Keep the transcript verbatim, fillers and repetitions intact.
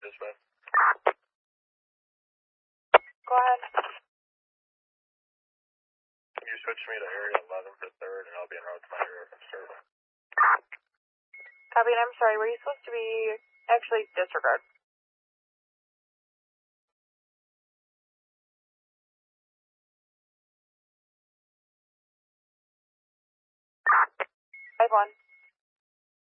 Dispatch. Go ahead. Can you switch me to area eleven for third, and I'll be en route to my area from Sterling. Copy, and I'm sorry, were you supposed to be, actually, disregard. five one.